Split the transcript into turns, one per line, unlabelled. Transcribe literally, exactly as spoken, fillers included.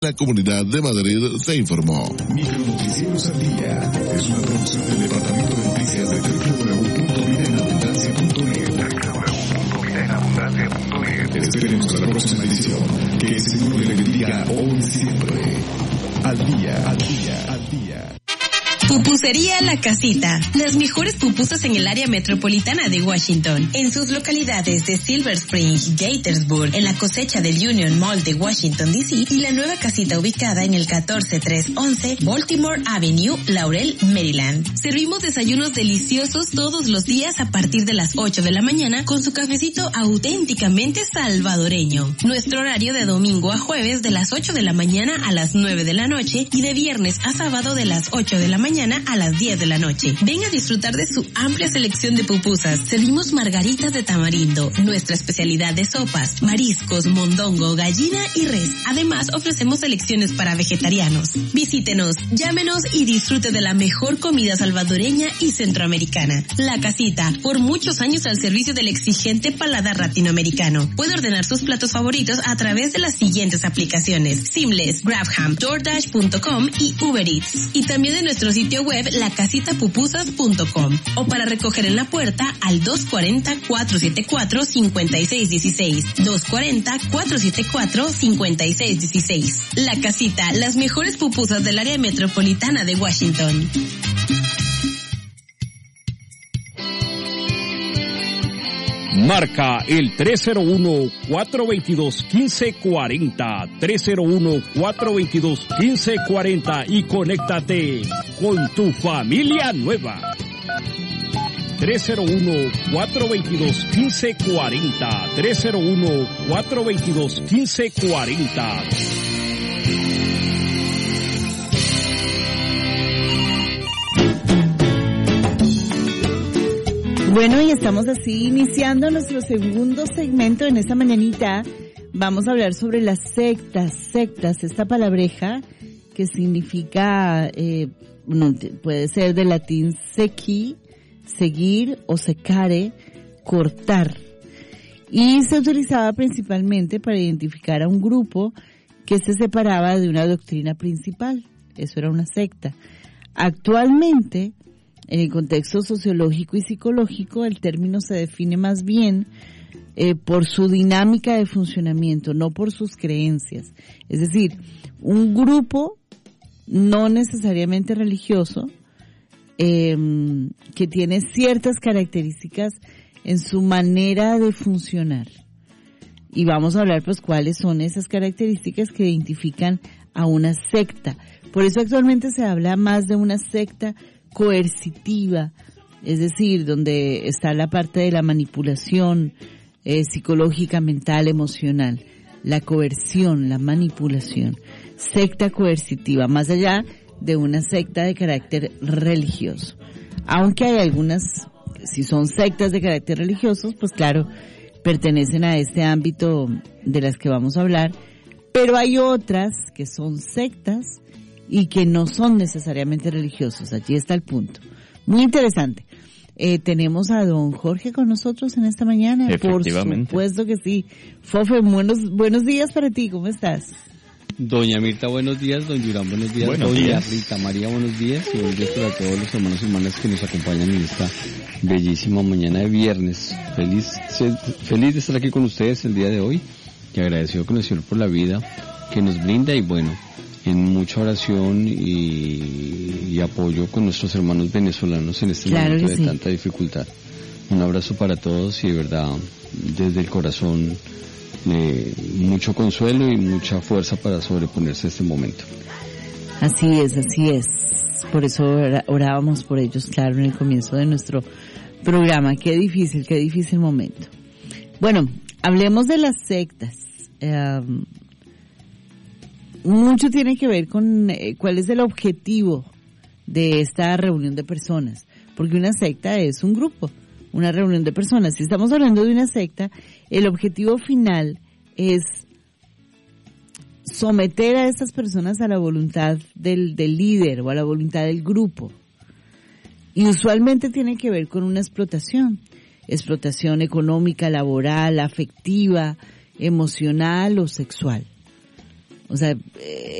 La Comunidad de Madrid se informó.
Micronoticieros al Día es una producción del Departamento de Noticias de doble u doble u doble u punto vida en abundancia punto net. doble u doble u doble u punto vida en abundancia punto net. Esperemos a la próxima edición, que seguro le bendiga hoy y siempre. Al día, al día, al día.
Pupusería La Casita. Las mejores pupusas en el área metropolitana de Washington. En sus localidades de Silver Spring, Gaithersburg, en la cosecha del Union Mall de Washington, D C y la nueva casita ubicada en el catorce trescientos once Baltimore Avenue, Laurel, Maryland. Servimos desayunos deliciosos todos los días a partir de las ocho de la mañana con su cafecito auténticamente salvadoreño. Nuestro horario de domingo a jueves de las ocho de la mañana a las nueve de la noche y de viernes a sábado de las ocho de la mañana a las diez de la noche. Ven a disfrutar de su amplia selección de pupusas. Servimos margaritas de tamarindo, nuestra especialidad de sopas, mariscos, mondongo, gallina y res. Además, ofrecemos selecciones para vegetarianos. Visítenos, llámenos y disfrute de la mejor comida salvadoreña y centroamericana. La Casita, por muchos años al servicio del exigente paladar latinoamericano. Puede ordenar sus platos favoritos a través de las siguientes aplicaciones: Seamless, GrabHam, DoorDash punto com y Uber Eats. Y también de nuestro sitio web la casita pupusas punto com o para recoger en la puerta al dos cuatro cero, cuatro siete cuatro, cinco seis uno seis, dos cuatro cero, cuatro siete cuatro, cinco seis uno seis. La Casita, las mejores pupusas del área metropolitana de Washington.
Marca el tres cero uno, cuatro dos dos, uno cinco cuatro cero, tres cero uno, cuatro dos dos, uno cinco cuatro cero y conéctate con tu familia nueva. tres cero uno, cuatro dos dos, uno cinco cuatro cero, tres cero uno, cuatro dos dos, uno cinco cuatro cero.
Bueno, y estamos así iniciando nuestro segundo segmento en esta mañanita. Vamos a hablar sobre las sectas, sectas, esta palabreja que significa, eh, bueno, puede ser del latín sequi, seguir o secare, cortar. Y se utilizaba principalmente para identificar a un grupo que se separaba de una doctrina principal. Eso era una secta. Actualmente, en el contexto sociológico y psicológico, el término se define más bien eh, por su dinámica de funcionamiento, no por sus creencias. Es decir, un grupo no necesariamente religioso eh, que tiene ciertas características en su manera de funcionar. Y vamos a hablar pues cuáles son esas características que identifican a una secta. Por eso actualmente se habla más de una secta coercitiva, es decir, donde está la parte de la manipulación eh, psicológica, mental, emocional, la coerción, la manipulación, secta coercitiva, más allá de una secta de carácter religioso. Aunque hay algunas, si son sectas de carácter religioso, pues claro, pertenecen a este ámbito de las que vamos a hablar, pero hay otras que son sectas y que no son necesariamente religiosos. Allí está el punto. Muy interesante. Eh, tenemos a don Jorge con nosotros en esta mañana.
Efectivamente.
Por supuesto que sí. Fofe, buenos, buenos días para ti. ¿Cómo estás?
Doña Mirta, buenos días. Don Yurán, buenos días.
Buenos
Doña
días.
Rita María, buenos días. Y buenos días para todos los hermanos y hermanas que nos acompañan en esta bellísima mañana de viernes. Feliz, feliz de estar aquí con ustedes el día de hoy. Y agradecido con el Señor por la vida que nos brinda y bueno, en mucha oración y, y apoyo con nuestros hermanos venezolanos en este
Claro
momento
que
de
sí.
tanta dificultad. Un abrazo para todos y de verdad, desde el corazón, eh, mucho consuelo y mucha fuerza para sobreponerse a este momento.
Así es, así es. Por eso ora- orábamos por ellos, claro, en el comienzo de nuestro programa. Qué difícil, qué difícil momento. Bueno, hablemos de las sectas. Eh, mucho tiene que ver con eh, cuál es el objetivo de esta reunión de personas, porque una secta es un grupo, una reunión de personas. Si estamos hablando de una secta, el objetivo final es someter a estas personas a la voluntad del, del líder o a la voluntad del grupo. Y usualmente tiene que ver con una explotación, explotación económica, laboral, afectiva, emocional o sexual. O sea, eh,